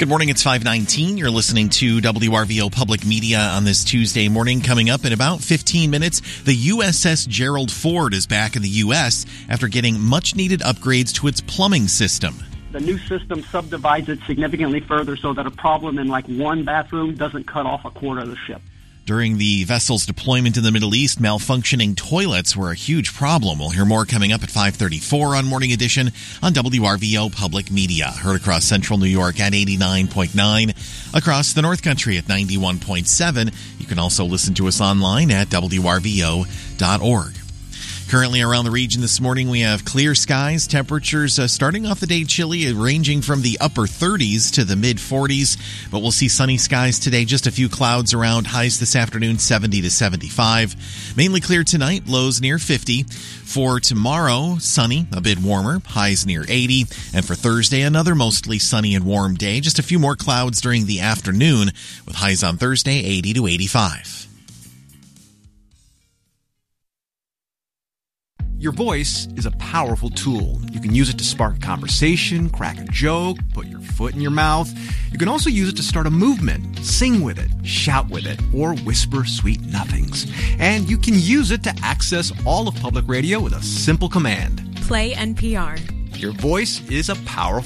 Good morning, it's 5:19. You're listening to WRVO Public Media on this Tuesday morning. Coming up in about 15 minutes, the USS Gerald Ford is back in the U.S. after getting much-needed upgrades to its plumbing system. The new system subdivides it significantly further so that a problem in like one bathroom doesn't cut off a quarter of the ship. During the vessel's deployment in the Middle East, malfunctioning toilets were a huge problem. We'll hear more coming up at 5:34 on Morning Edition on WRVO Public Media. Heard across central New York at 89.9, across the North Country at 91.7. You can also listen to us online at WRVO.org. Currently around the region this morning, we have clear skies. Temperatures starting off the day chilly, ranging from the upper 30s to the mid-40s. But we'll see sunny skies today. Just a few clouds around. Highs this afternoon, 70 to 75. Mainly clear tonight. Lows near 50. For tomorrow, sunny, a bit warmer. Highs near 80. And for Thursday, another mostly sunny and warm day. Just a few more clouds during the afternoon, with highs on Thursday, 80 to 85. Your voice is a powerful tool. You can use it to spark a conversation, crack a joke, put your foot in your mouth. You can also use it to start a movement, sing with it, shout with it, or whisper sweet nothings. And you can use it to access all of public radio with a simple command. Play NPR. Your voice is a powerful